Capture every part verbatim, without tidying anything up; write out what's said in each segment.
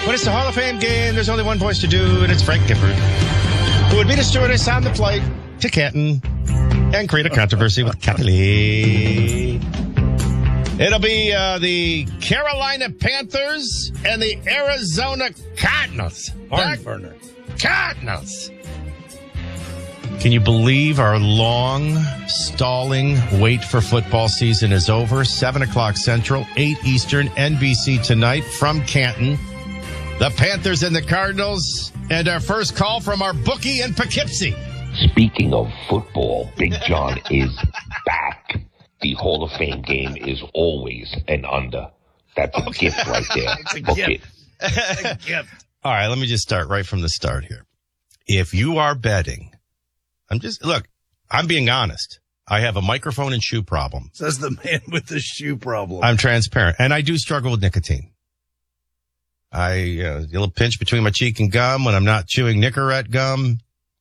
When it's the Hall of Fame game, there's only one voice to do, and it's Frank Gifford, who would be the stewardess on the flight to Canton and create a controversy with Kathleen. It'll be uh, the Carolina Panthers and the Arizona Cardinals. Barnburner. Cardinals. Can you believe our long, stalling wait for football season is over? seven o'clock Central, eight Eastern, N B C tonight from Canton. The Panthers and the Cardinals, and our first call from our bookie in Poughkeepsie. Speaking of football, Big John is back. The Hall of Fame game is always an under. That's a Okay. gift right there. It's a Book gift. it. It's a gift. All right, let me just start right from the start here. If you are betting, I'm just, look, I'm being honest. I have a microphone and shoe problem. Says the man with the shoe problem. I'm transparent, and I do struggle with nicotine. I, uh, a little pinch between my cheek and gum when I'm not chewing Nicorette gum.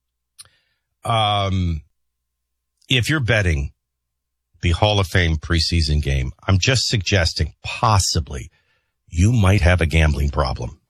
Um, if you're betting the Hall of Fame preseason game, I'm just suggesting possibly you might have a gambling problem.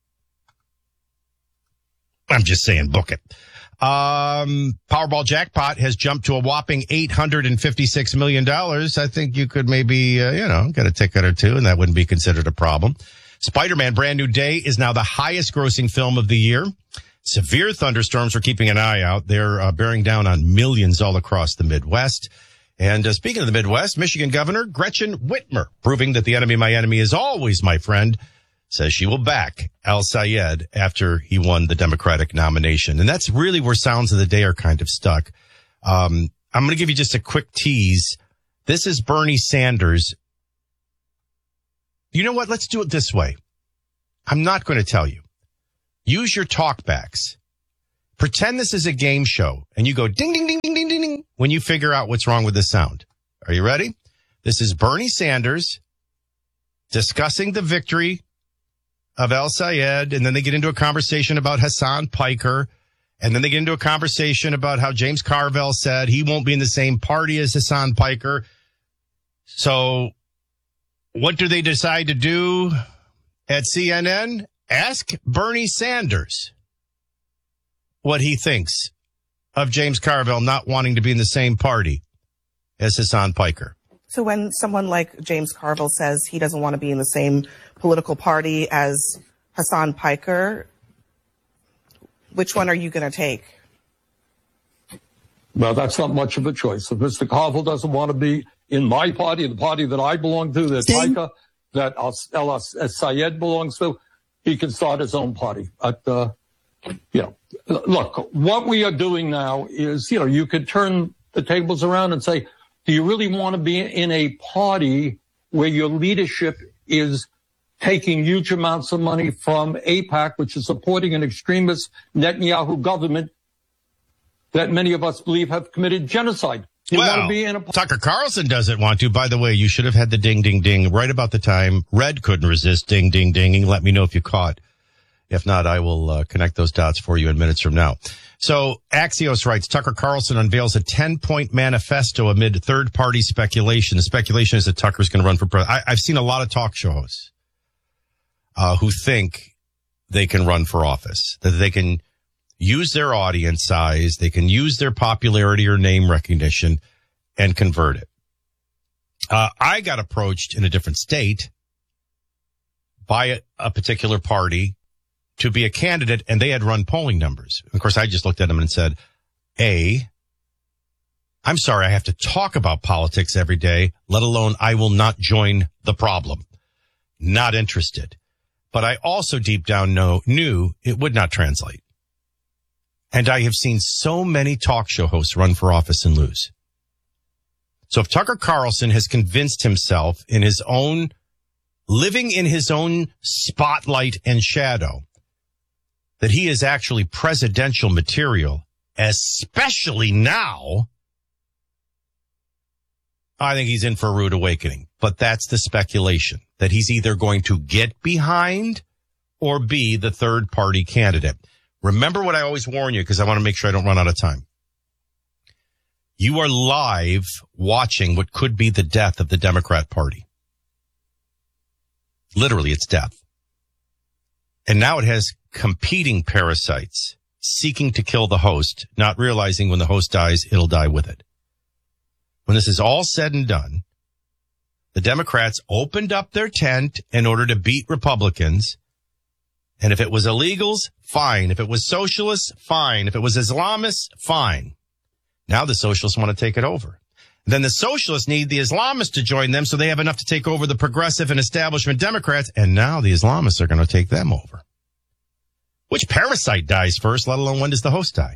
I'm just saying, book it. Um, Powerball jackpot has jumped to a whopping eight hundred fifty-six million dollars. I think you could maybe, uh, you know, get a ticket or two, and that wouldn't be considered a problem. Spider-Man Brand New Day is now the highest grossing film of the year. Severe thunderstorms are keeping an eye out. They're uh, bearing down on millions all across the Midwest. And uh, speaking of the Midwest, Michigan Governor Gretchen Whitmer, proving that the enemy of my enemy is always my friend, says she will back El-Sayed after he won the Democratic nomination. And that's really where sounds of the day are kind of stuck. Um, I'm going to give you just a quick tease. This is Bernie Sanders. You know what? Let's do it this way. I'm not going to tell you. Use your talkbacks. Pretend this is a game show, and you go ding, ding, ding, ding, ding, ding, ding when you figure out what's wrong with the sound. Are you ready? This is Bernie Sanders discussing the victory of El-Sayed, and then they get into a conversation about Hassan Piker, and then they get into a conversation about how James Carville said he won't be in the same party as Hassan Piker. So what do they decide to do at C N N? Ask Bernie Sanders what he thinks of James Carville not wanting to be in the same party as Hassan Piker. So when someone like James Carville says he doesn't want to be in the same political party as Hassan Piker, which one are you going to take? Well, that's not much of a choice. If Mister Carville doesn't want to be in my party, the party that I belong to, that Piker, that El-Sayed belongs to, he can start his own party. But, uh, you know, look, what we are doing now is, you know, you could turn the tables around and say, do you really want to be in a party where your leadership is taking huge amounts of money from AIPAC, which is supporting an extremist Netanyahu government that many of us believe have committed genocide? You well, want to be in a Tucker Carlson doesn't want to. By the way, you should have had the ding, ding, ding right about the time Red couldn't resist ding, ding, dinging. Let me know if you caught. If not, I will uh, connect those dots for you in minutes from now. So Axios writes, Tucker Carlson unveils a ten-point manifesto amid third-party speculation. The speculation is that Tucker's going to run for president. I've seen a lot of talk show hosts uh, who think they can run for office, that they can use their audience size, they can use their popularity or name recognition and convert it. Uh, I got approached in a different state by a, a particular party to be a candidate, and they had run polling numbers. Of course, I just looked at them and said, A, I'm sorry, I have to talk about politics every day, let alone I will not join the problem. Not interested. But I also deep down know, knew it would not translate. And I have seen so many talk show hosts run for office and lose. So if Tucker Carlson has convinced himself in his own, living in his own spotlight and shadow, that he is actually presidential material, especially now, I think he's in for a rude awakening. But that's the speculation, that he's either going to get behind or be the third party candidate. Remember what I always warn you, because I want to make sure I don't run out of time. You are live watching what could be the death of the Democrat Party. Literally, it's death. And now it has competing parasites seeking to kill the host, not realizing when the host dies, it'll die with it. When this is all said and done, the Democrats opened up their tent in order to beat Republicans. And if it was illegals, fine. If it was socialists, fine. If it was Islamists, fine. Now the socialists want to take it over. Then the socialists need the Islamists to join them so they have enough to take over the progressive and establishment Democrats. And now the Islamists are going to take them over. Which parasite dies first, let alone when does the host die?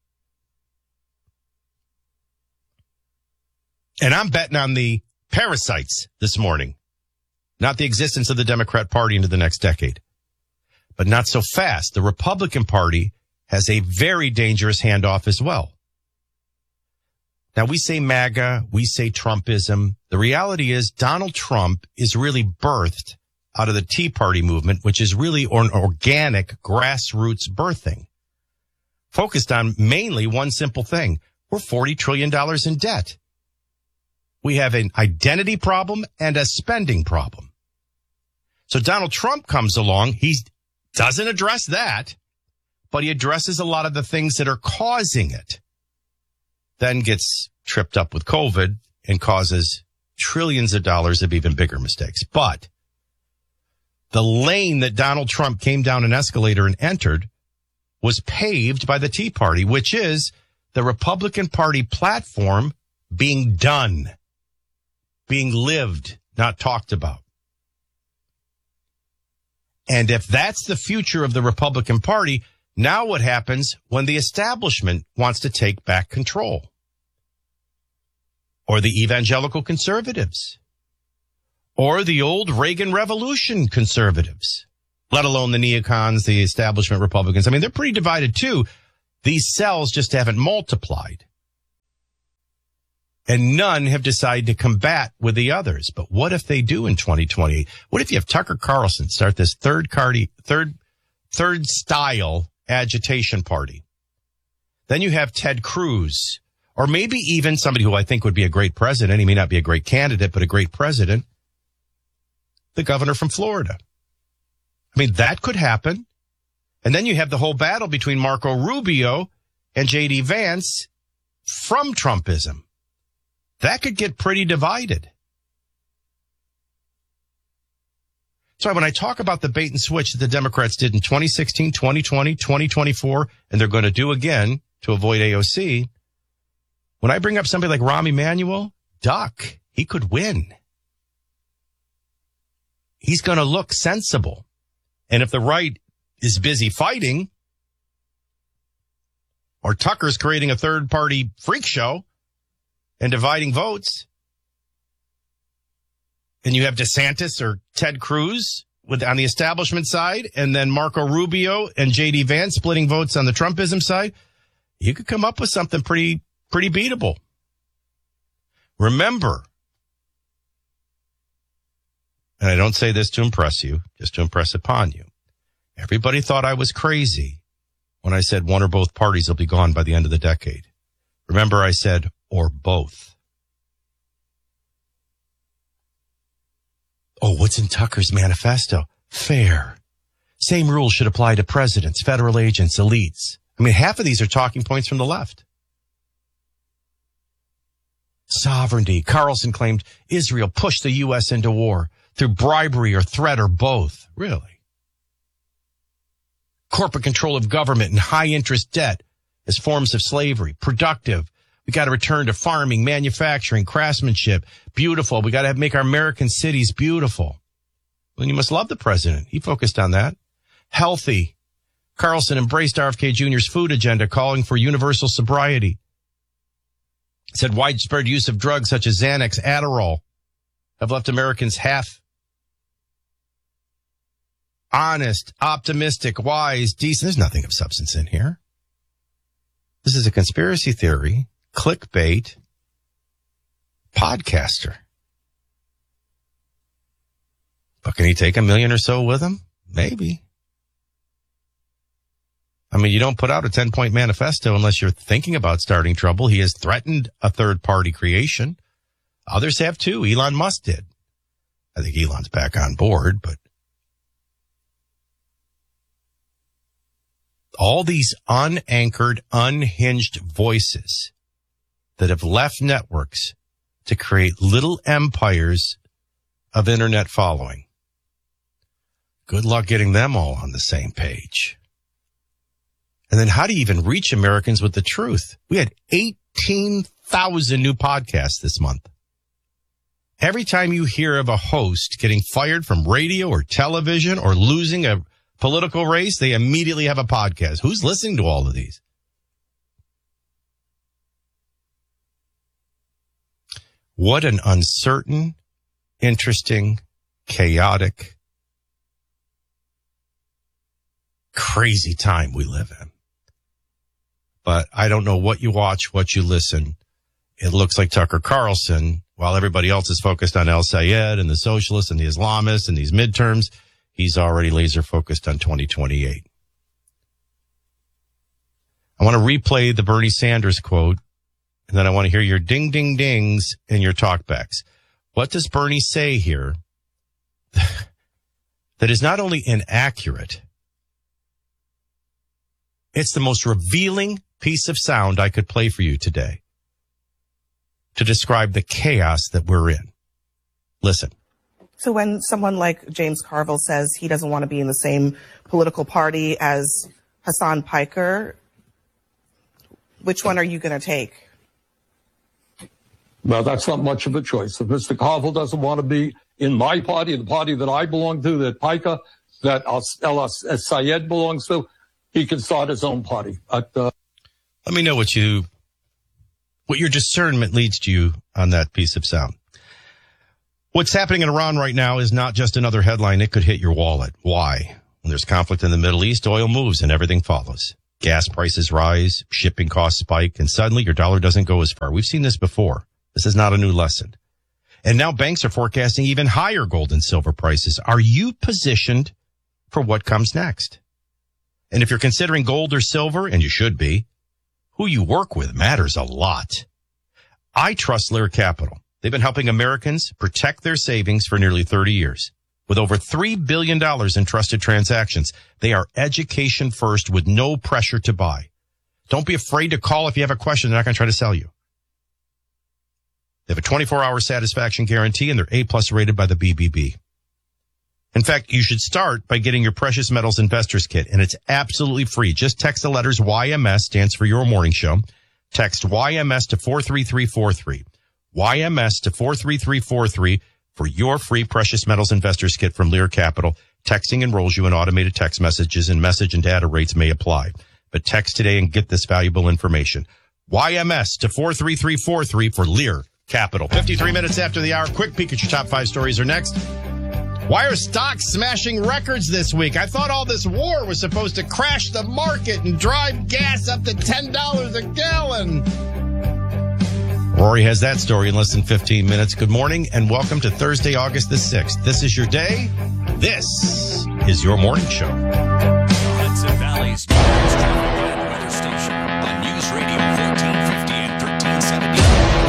And I'm betting on the parasites this morning, not the existence of the Democrat Party into the next decade. But not so fast. The Republican Party has a very dangerous handoff as well. Now, we say MAGA, we say Trumpism. The reality is Donald Trump is really birthed out of the Tea Party movement, which is really an organic grassroots birthing, focused on mainly one simple thing. We're forty trillion dollars in debt. We have an identity problem and a spending problem. So Donald Trump comes along. He doesn't address that, but he addresses a lot of the things that are causing it. Then gets tripped up with COVID and causes trillions of dollars of even bigger mistakes. But the lane that Donald Trump came down an escalator and entered was paved by the Tea Party, which is the Republican Party platform being done, being lived, not talked about. And if that's the future of the Republican Party, now what happens when the establishment wants to take back control? Or the evangelical conservatives? Or the old Reagan Revolution conservatives? Let alone the neocons, the establishment Republicans. I mean, they're pretty divided too. These cells just haven't multiplied. And none have decided to combat with the others. But what if they do in twenty twenty-eight? What if you have Tucker Carlson start this third party, third, third style agitation party? Then you have Ted Cruz, or maybe even somebody who I think would be a great president. He may not be a great candidate, but a great president. The governor from Florida. I mean, that could happen. And then you have the whole battle between Marco Rubio and J D Vance from Trumpism. That could get pretty divided. So when I talk about the bait and switch that the Democrats did in twenty sixteen, twenty twenty, twenty twenty-four, and they're going to do again to avoid A O C, when I bring up somebody like Rahm Emanuel, duck, he could win. He's going to look sensible. And if the right is busy fighting, or Tucker's creating a third-party freak show and dividing votes, and you have DeSantis or Ted Cruz with on the establishment side, and then Marco Rubio and J D Vance splitting votes on the Trumpism side, you could come up with something pretty, pretty beatable. Remember, and I don't say this to impress you, just to impress upon you, everybody thought I was crazy when I said one or both parties will be gone by the end of the decade. Remember, I said, or both. Oh, what's in Tucker's manifesto? Fair. Same rules should apply to presidents, federal agents, elites. I mean, half of these are talking points from the left. Sovereignty. Carlson claimed Israel pushed the U S into war through bribery or threat or both. Really? Corporate control of government and high interest debt as forms of slavery. Productive. We got to return to farming, manufacturing, craftsmanship. Beautiful. We got to make our American cities beautiful. Well, you must love the president. He focused on that. Healthy. Carlson embraced R F K Junior's food agenda, calling for universal sobriety. Said widespread use of drugs such as Xanax, Adderall have left Americans half honest, optimistic, wise, decent. There's nothing of substance in here. This is a conspiracy theory, clickbait, podcaster. But can he take a million or so with him? Maybe. I mean, you don't put out a ten-point manifesto unless you're thinking about starting trouble. He has threatened a third-party creation. Others have too. Elon Musk did. I think Elon's back on board, but all these unanchored, unhinged voices that have left networks to create little empires of internet following. Good luck getting them all on the same page. And then how do you even reach Americans with the truth? We had eighteen thousand new podcasts this month. Every time you hear of a host getting fired from radio or television or losing a political race, they immediately have a podcast. Who's listening to all of these? What an uncertain, interesting, chaotic, crazy time we live in. But I don't know what you watch, what you listen. It looks like Tucker Carlson, while everybody else is focused on El Sayed and the socialists and the Islamists and these midterms, he's already laser focused on twenty twenty-eight. I want to replay the Bernie Sanders quote, and then I want to hear your ding, ding, dings and your talkbacks. What does Bernie say here that is not only inaccurate, it's the most revealing piece of sound I could play for you today to describe the chaos that we're in. Listen. So when someone like James Carville says he doesn't want to be in the same political party as Hassan Piker, which one are you going to take? Well, that's not much of a choice. If Mister Carville doesn't want to be in my party, the party that I belong to, that Piker, that El Sayed belongs to, he can start his own party. But, uh, Let me know what you, what your discernment leads to you on that piece of sound. What's happening in Iran right now is not just another headline. It could hit your wallet. Why? When there's conflict in the Middle East, oil moves and everything follows. Gas prices rise, shipping costs spike, and suddenly your dollar doesn't go as far. We've seen this before. This is not a new lesson. And now banks are forecasting even higher gold and silver prices. Are you positioned for what comes next? And if you're considering gold or silver, and you should be, who you work with matters a lot. I trust Lear Capital. They've been helping Americans protect their savings for nearly thirty years. With over three billion dollars in trusted transactions, they are education first with no pressure to buy. Don't be afraid to call if you have a question. They're not going to try to sell you. They have a twenty-four hour satisfaction guarantee, and they're A-plus rated by the B B B. In fact, you should start by getting your Precious Metals Investors Kit, and it's absolutely free. Just text the letters Y M S, stands for Your Morning Show. Text Y M S to four three three four three. Y M S to four three three four three for your free Precious Metals Investors Kit from Lear Capital. Texting enrolls you in automated text messages, and message and data rates may apply. But text today and get this valuable information. Y M S to four three three four three for Lear Capital. fifty-three minutes after the hour. Quick peek at your top five stories are next. Why are stocks smashing records this week? I thought all this war was supposed to crash the market and drive gas up to ten dollars a gallon. Rory has that story in less than fifteen minutes. Good morning and welcome to Thursday, August the sixth. This is your day. This is your morning show. Hudson Valley's news traffic and weather station on News Radio fourteen fifty and thirteen seventy.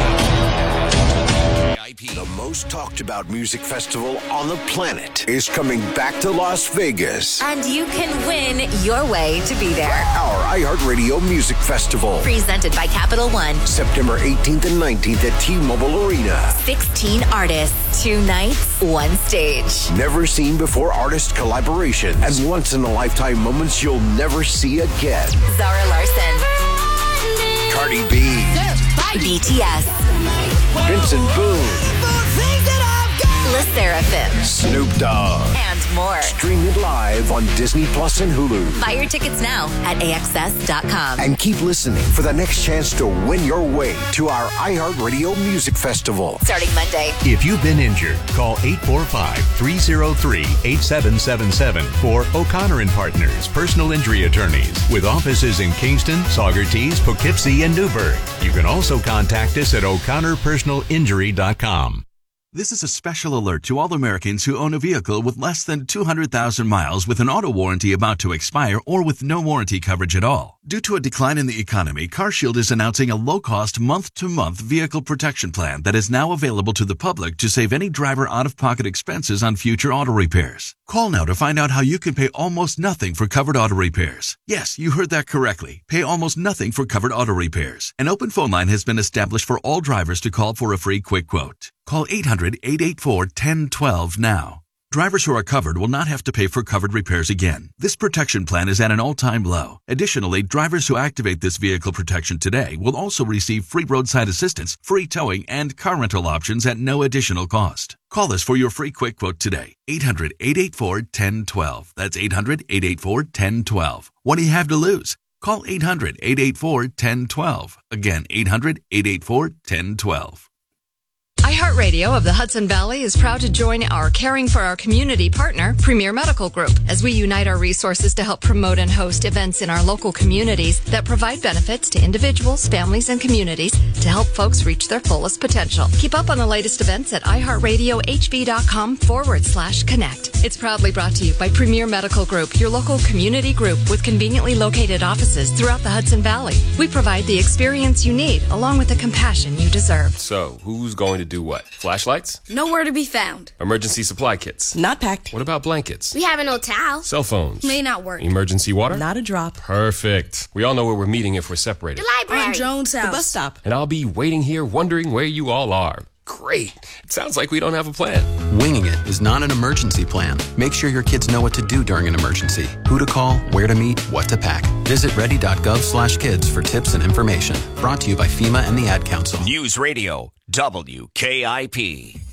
The most talked about music festival on the planet is coming back to Las Vegas. And you can win your way to be there. Our iHeartRadio Music Festival. Presented by Capital One. September eighteenth and nineteenth at T-Mobile Arena. sixteen artists, two nights, one stage. Never seen before artist collaborations and once-in-a-lifetime moments you'll never see again. Zara Larson. Cardi B. B T S. Vincent Boone. Le Seraphim. Snoop Dogg. And more. Stream it live on Disney Plus and Hulu. Buy your tickets now at A X S dot com. And keep listening for the next chance to win your way to our iHeartRadio Music Festival. Starting Monday. If you've been injured, call eight four five, three oh three, eight seven seven seven for O'Connor and Partners Personal Injury Attorneys with offices in Kingston, Saugerties, Poughkeepsie, and Newburgh. You can also contact us at O'Connor Personal Injury dot com. This is a special alert to all Americans who own a vehicle with less than two hundred thousand miles with an auto warranty about to expire or with no warranty coverage at all. Due to a decline in the economy, CarShield is announcing a low-cost month-to-month vehicle protection plan that is now available to the public to save any driver out-of-pocket expenses on future auto repairs. Call now to find out how you can pay almost nothing for covered auto repairs. Yes, you heard that correctly. Pay almost nothing for covered auto repairs. An open phone line has been established for all drivers to call for a free quick quote. Call eight hundred, eight eight four, one zero one two now. Drivers who are covered will not have to pay for covered repairs again. This protection plan is at an all-time low. Additionally, drivers who activate this vehicle protection today will also receive free roadside assistance, free towing, and car rental options at no additional cost. Call us for your free quick quote today. eight hundred, eight eight four, one zero one two. That's eight hundred, eight eight four, one zero one two. What do you have to lose? Call eight hundred, eight eight four, one zero one two. Again, eight hundred, eight eight four, one zero one two. iHeartRadio of the Hudson Valley is proud to join our Caring for Our Community partner, Premier Medical Group, as we unite our resources to help promote and host events in our local communities that provide benefits to individuals, families, and communities to help folks reach their fullest potential. Keep up on the latest events at iHeartRadioHV.com forward slash connect. It's proudly brought to you by Premier Medical Group, your local community group with conveniently located offices throughout the Hudson Valley. We provide the experience you need along with the compassion you deserve. So, who's going to do what? Flashlights? Nowhere to be found. Emergency supply kits? Not packed. What about blankets? We have an old towel. Cell phones? May not work. Emergency water? Not a drop. Perfect. We all know where we're meeting if we're separated. The library. On Jones' house. The bus stop. And I'll be waiting here wondering where you all are. Great. It sounds like we don't have a plan. Winging it is not an emergency plan. Make sure your kids know what to do during an emergency, who to call, where to meet, what to pack. Visit ready.gov slash kids for tips and information. Brought to you by FEMA and the Ad Council. News Radio, W K I P.